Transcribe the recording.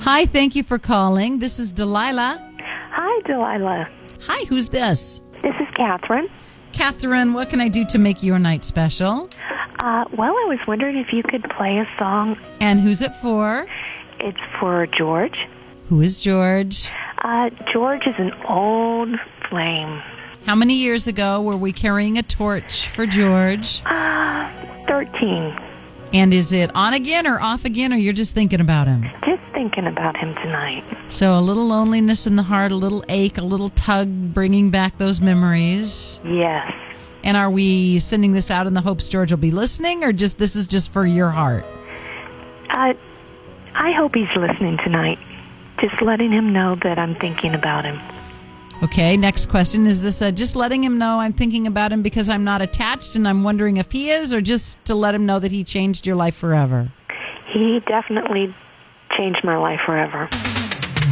Hi, thank you for calling. This is Delilah. Hi, Delilah. Hi, who's this? This is Catherine. Catherine, what can I do to make your night special? Well, I was wondering if you could play a song. And who's it for? It's for George. Who is George? George is an old flame. How many years ago were we carrying a torch for George? 13. And is it on again or off again, or you're just thinking about him? Just thinking about him tonight. So a little loneliness in the heart, a little ache, a little tug, bringing back those memories. Yes. And are we sending this out in the hopes George will be listening, or just this is just for your heart? I hope he's listening tonight. Just letting him know that I'm thinking about him. Okay, next question. Is this just letting him know I'm thinking about him because I'm not attached and I'm wondering if he is, or just to let him know that he changed your life forever? He definitely changed my life forever.